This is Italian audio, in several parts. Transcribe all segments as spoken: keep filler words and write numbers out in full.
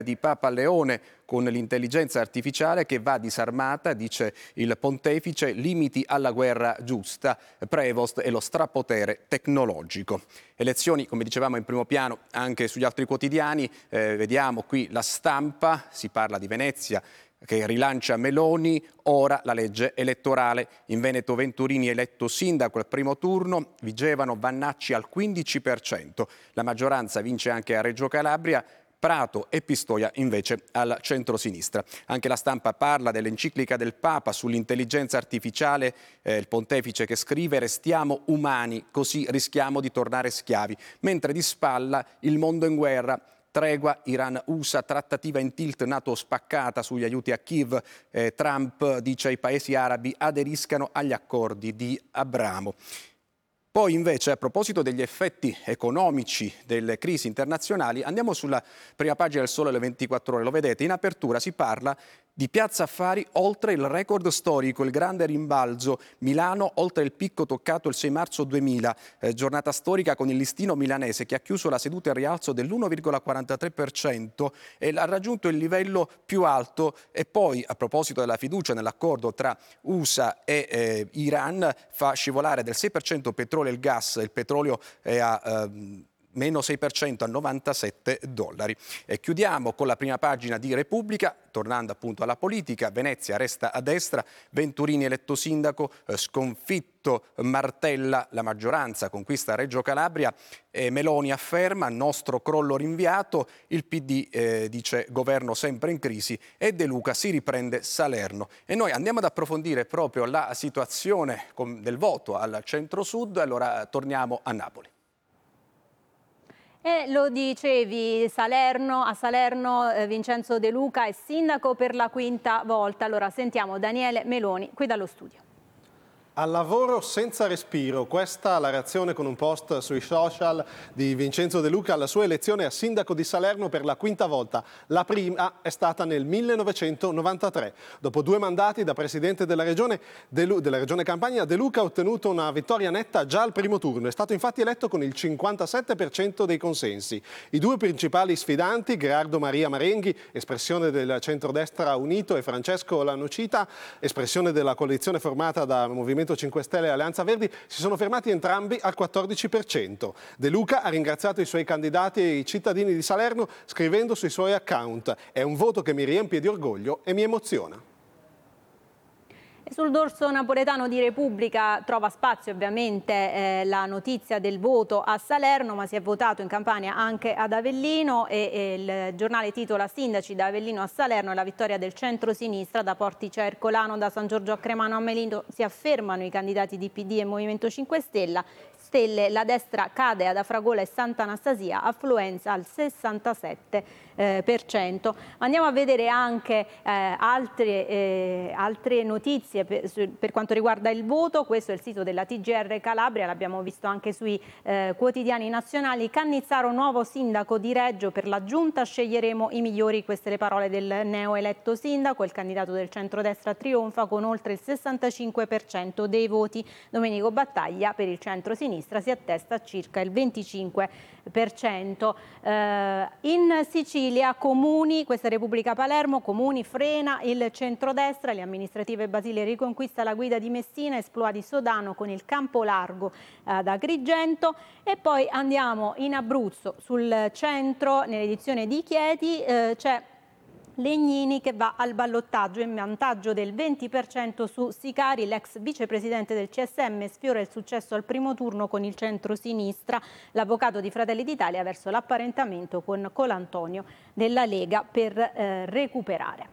di Papa Leone con l'intelligenza artificiale che va disarmata, dice il pontefice, limiti alla guerra giusta, Prevost e lo strapotere tecnologico. Elezioni, come dicevamo, in primo piano anche sugli altri quotidiani, eh, vediamo qui La Stampa, si parla di Venezia che rilancia Meloni, ora la legge elettorale. In Veneto Venturini eletto sindaco al primo turno, Vigevano Vannacci al quindici per cento, la maggioranza vince anche a Reggio Calabria, Prato e Pistoia invece al centro-sinistra. Anche La Stampa parla dell'enciclica del Papa sull'intelligenza artificiale, eh, il pontefice che scrive «Restiamo umani, così rischiamo di tornare schiavi», mentre di spalla Il mondo in guerra, tregua Iran-U S A, trattativa in tilt, NATO spaccata sugli aiuti a Kiev, eh, Trump dice ai paesi arabi aderiscano agli accordi di Abramo. Poi invece, a proposito degli effetti economici delle crisi internazionali, andiamo sulla prima pagina del Sole ventiquattro Ore. Lo vedete, in apertura si parla di Piazza Affari oltre il record storico, il grande rimbalzo, Milano oltre il picco toccato il sei marzo duemila, eh, giornata storica con il listino milanese che ha chiuso la seduta in rialzo dell'uno virgola quarantatré per cento e ha raggiunto il livello più alto. E poi, a proposito della fiducia nell'accordo tra U S A e eh, Iran, fa scivolare del sei per cento petrolio e il gas, il petrolio è a ehm, meno sei per cento a novantasette dollari. E chiudiamo con la prima pagina di Repubblica, tornando appunto alla politica. Venezia resta a destra, Venturini eletto sindaco, eh, sconfitto Martella, la maggioranza conquista Reggio Calabria e Meloni afferma nostro crollo rinviato, il P D eh, dice governo sempre in crisi e De Luca si riprende Salerno. E noi andiamo ad approfondire proprio la situazione del voto al centro-sud, allora torniamo a Napoli. E lo dicevi, Salerno, a Salerno eh, Vincenzo De Luca è sindaco per la quinta volta. Allora sentiamo Daniele Meloni qui dallo studio. Al lavoro senza respiro, questa la reazione con un post sui social di Vincenzo De Luca alla sua elezione a sindaco di Salerno per la quinta volta. La prima è stata nel millenovecentonovantatré. Dopo due mandati da presidente della regione, Lu- della regione Campania, De Luca ha ottenuto una vittoria netta già al primo turno. È stato infatti eletto con il cinquantasette per cento dei consensi. I due principali sfidanti, Gherardo Maria Marenghi, espressione del centrodestra unito, e Francesco Lannucita, espressione della coalizione formata da Movimento cinque Stelle e Alleanza Verdi, si sono fermati entrambi al quattordici per cento. De Luca ha ringraziato i suoi candidati e i cittadini di Salerno scrivendo sui suoi account: è un voto che mi riempie di orgoglio e mi emoziona. Sul dorso napoletano di Repubblica trova spazio ovviamente eh, la notizia del voto a Salerno, ma si è votato in Campania anche ad Avellino e, e il giornale titola Sindaci da Avellino a Salerno e la vittoria del centro-sinistra. Da Portice a Ercolano, da San Giorgio a Cremano a Melito si affermano i candidati di P D e Movimento cinque Stelle. Stelle, la destra cade ad Afragola e Sant'Anastasia, affluenza al sessantasette per cento. Andiamo a vedere anche eh, altre, eh, altre notizie per, su, per quanto riguarda il voto. Questo è il sito della T G R Calabria, l'abbiamo visto anche sui eh, quotidiani nazionali. Cannizzaro nuovo sindaco di Reggio, per la giunta sceglieremo i migliori, queste le parole del neoeletto sindaco. Il candidato del centrodestra trionfa con oltre il sessantacinque per cento dei voti. Domenico Battaglia per il centro-sinistra si attesta a circa il venticinque per cento. Eh, in Sicilia comuni, questa è Repubblica Palermo, comuni frena il centrodestra, le amministrative Basile riconquista la guida di Messina, esploa di Sodano con il campo largo ad Agrigento. E poi andiamo in Abruzzo, sul centro, nell'edizione di Chieti eh, c'è Legnini che va al ballottaggio in vantaggio del venti per cento su Sicari. L'ex vicepresidente del C S M sfiora il successo al primo turno con il centro-sinistra. L'avvocato di Fratelli d'Italia verso l'apparentamento con Colantonio della Lega per eh, recuperare.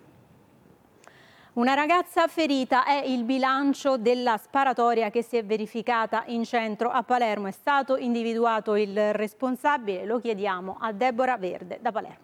Una ragazza ferita è il bilancio della sparatoria che si è verificata in centro a Palermo. È stato individuato il responsabile, lo chiediamo a Deborah Verde da Palermo.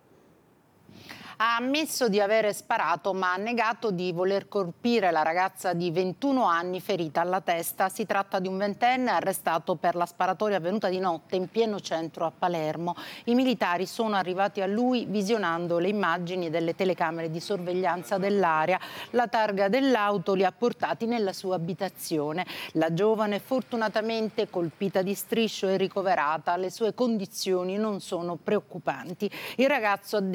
Ha ammesso di avere sparato, ma ha negato di voler colpire la ragazza di ventuno anni ferita alla testa. Si tratta di un ventenne arrestato per la sparatoria avvenuta di notte in pieno centro a Palermo. I militari sono arrivati a lui visionando le immagini delle telecamere di sorveglianza dell'area. La targa dell'auto li ha portati nella sua abitazione. La giovane, fortunatamente colpita di striscio, è ricoverata. Le sue condizioni non sono preoccupanti. Il ragazzo ha